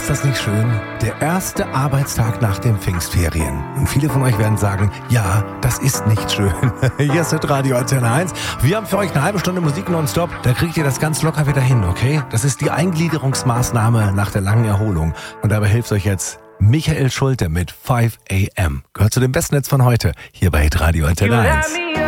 das nicht schön? Der erste Arbeitstag nach den Pfingstferien. Und viele von euch werden sagen, ja, das ist nicht schön. Hier ist Radio Antenne 1. Wir haben für euch eine halbe Stunde Musik nonstop. Da kriegt ihr das ganz locker wieder hin, okay? Das ist die Eingliederungsmaßnahme nach der langen Erholung. Und dabei hilft euch jetzt Michael Schulte mit 5 AM. Gehört zu dem besten Netz von heute, hier bei Radio Antenne 1.